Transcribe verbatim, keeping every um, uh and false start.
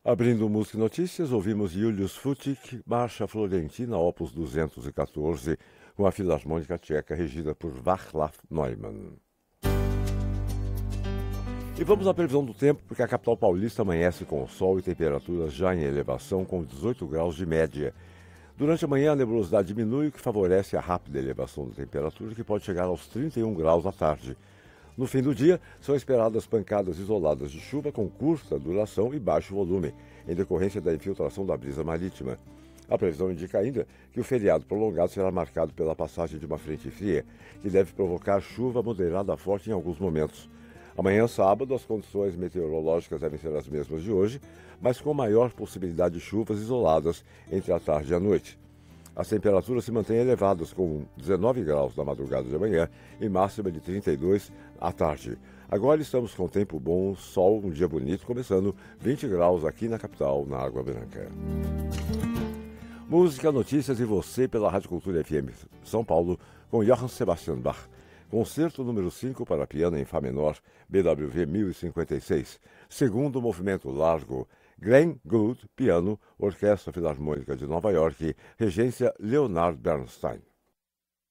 Abrindo Música e Notícias, ouvimos Julius Futic, Marcha Florentina, opus duzentos e quatorze, com a Filarmônica Tcheca, regida por Václav Neumann. E vamos à previsão do tempo, porque a capital paulista amanhece com sol e temperaturas já em elevação, com dezoito graus de média. Durante a manhã, a nebulosidade diminui, o que favorece a rápida elevação da temperatura, que pode chegar aos trinta e um graus à tarde. No fim do dia, são esperadas pancadas isoladas de chuva com curta duração e baixo volume, em decorrência da infiltração da brisa marítima. A previsão indica ainda que o feriado prolongado será marcado pela passagem de uma frente fria, que deve provocar chuva moderada a forte em alguns momentos. Amanhã, sábado, as condições meteorológicas devem ser as mesmas de hoje, mas com maior possibilidade de chuvas isoladas entre a tarde e a noite. As temperaturas se mantêm elevadas, com dezenove graus na madrugada de amanhã e máxima de trinta e dois à tarde. Agora estamos com tempo bom, sol, um dia bonito, começando vinte graus aqui na capital, na Água Branca. Música, notícias e você pela Rádio Cultura F M São Paulo, com Johann Sebastian Bach. Concerto número cinco para piano em Fá menor, B W V mil e cinquenta e seis. Segundo movimento largo, Glenn Gould, piano, Orquestra Filarmônica de Nova York, regência Leonard Bernstein.